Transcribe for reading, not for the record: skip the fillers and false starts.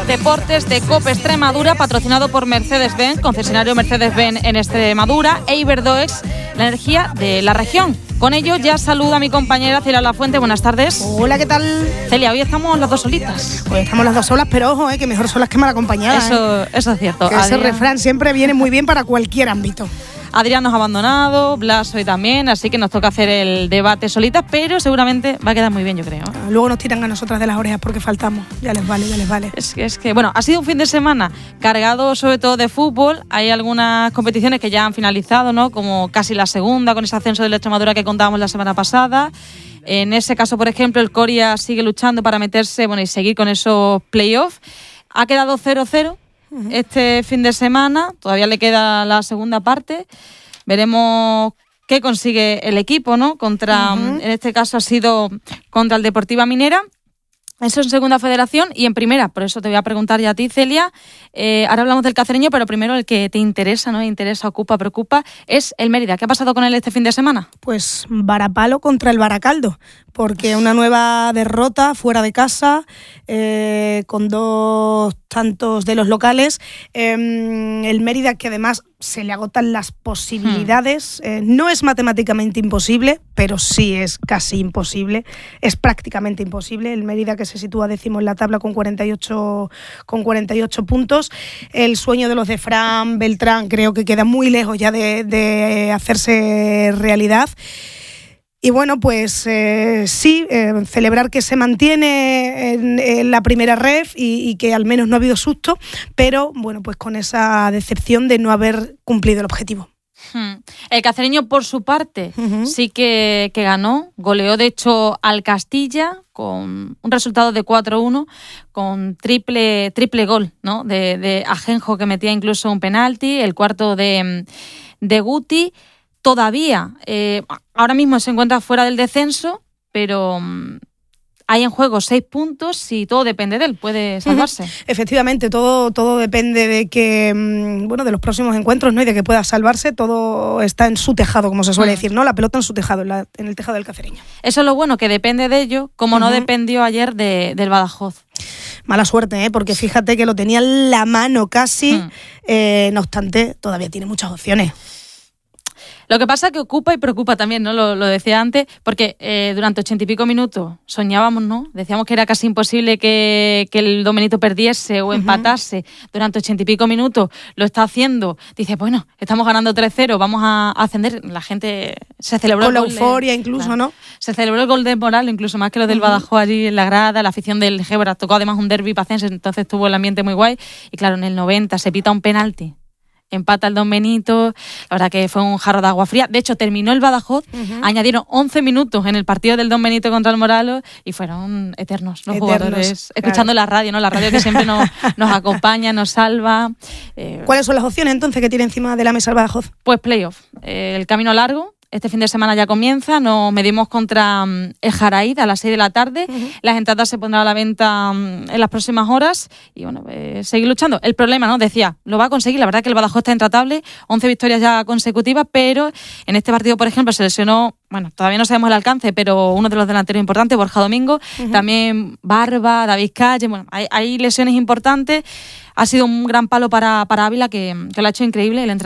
deportes de COPE Extremadura, patrocinado por Mercedes-Benz, concesionario Mercedes-Benz en Extremadura, e Iberdoex, la energía de la región. Con ello ya saluda a mi compañera Celia Lafuente. Buenas tardes. Hola, ¿qué tal? Celia, hoy estamos las dos solitas. Hoy estamos las dos solas, pero ojo, que mejor solas que mal acompañadas. Eso es cierto. Que ese refrán siempre viene muy bien para cualquier ámbito. Adrián nos ha abandonado, Blas hoy también, así que nos toca hacer el debate solitas, pero seguramente va a quedar muy bien, yo creo. Luego nos tiran a nosotras de las orejas porque faltamos. Ya les vale. Es que, bueno, ha sido un fin de semana cargado sobre todo de fútbol. Hay algunas competiciones que ya han finalizado, ¿no? Como casi la segunda, con ese ascenso de la Extremadura que contábamos la semana pasada. En ese caso, por ejemplo, el Coria sigue luchando para meterse, y seguir con esos playoffs. Ha quedado 0-0. Este fin de semana, todavía le queda la segunda parte. Veremos qué consigue el equipo, ¿no? En este caso ha sido contra el Deportiva Minera. Eso en segunda federación y en primera. Por eso te voy a preguntar ya a ti, Celia. Ahora hablamos del Cacereño, pero primero el que te interesa, ¿no? Preocupa, es el Mérida. ¿Qué ha pasado con él este fin de semana? Pues varapalo contra el Baracaldo, porque una nueva derrota fuera de casa, con 2 tantos de los locales. El Mérida, que además se le agotan las posibilidades. No es matemáticamente imposible, pero sí es casi imposible. Es prácticamente imposible. El Mérida, que se sitúa décimo en la tabla con 48 puntos. El sueño de los de Fran Beltrán creo que queda muy lejos ya de hacerse realidad. Y bueno, pues celebrar que se mantiene en la primera ref y que al menos no ha habido susto, pero bueno, pues con esa decepción de no haber cumplido el objetivo. El Cacereño, por su parte, sí que ganó, goleó de hecho al Castilla con un resultado de 4-1, con triple gol, ¿no? de Ajenjo, que metía incluso un penalti, el cuarto de Guti. Todavía, ahora mismo se encuentra fuera del descenso, pero hay en juego 6 puntos y todo depende de él, puede salvarse. Efectivamente, todo depende de que, de los próximos encuentros, ¿no? Y de que pueda salvarse. Todo está en su tejado, como se suele decir, ¿no? La pelota en su tejado, en el tejado del Cacereño. Eso es lo bueno, que depende de ello, como no dependió ayer del Badajoz. Mala suerte, porque fíjate que lo tenía en la mano casi, no obstante, todavía tiene muchas opciones. Lo que pasa es que ocupa y preocupa también, ¿no? Lo decía antes, porque durante 80 y pico minutos soñábamos, ¿no? Decíamos que era casi imposible que el Don Benito perdiese o empatase. Durante 80 y pico minutos lo está haciendo. Dice, bueno, estamos ganando 3-0, vamos a ascender. La gente se celebró con la euforia incluso, claro, ¿no? Se celebró el gol de Morales, incluso más que lo del Badajoz allí en la grada. La afición del Gébora tocó además un derbi pacense, entonces tuvo el ambiente muy guay. Y claro, en el 90 se pita un penalti. Empata el Don Benito, la verdad que fue un jarro de agua fría. De hecho, terminó el Badajoz, añadieron 11 minutos en el partido del Don Benito contra el Moralos y fueron eternos los jugadores, escuchando la radio, ¿no? La radio que siempre nos acompaña, nos salva. ¿Cuáles son las opciones entonces que tiene encima de la mesa el Badajoz? Pues playoff, el camino largo. Este fin de semana ya comienza, nos medimos contra el Jaraíd a las 6 de la tarde. Las entradas se pondrán a la venta en las próximas horas y bueno, seguir luchando. El problema, ¿no? Decía, lo va a conseguir. La verdad que el Badajoz está intratable, 11 victorias ya consecutivas, pero en este partido, por ejemplo, se lesionó, todavía no sabemos el alcance, pero uno de los delanteros importantes, Borja Domingo, también Barba, David Calle, hay lesiones importantes. Ha sido un gran palo para Ávila, que lo ha hecho increíble, el entrenador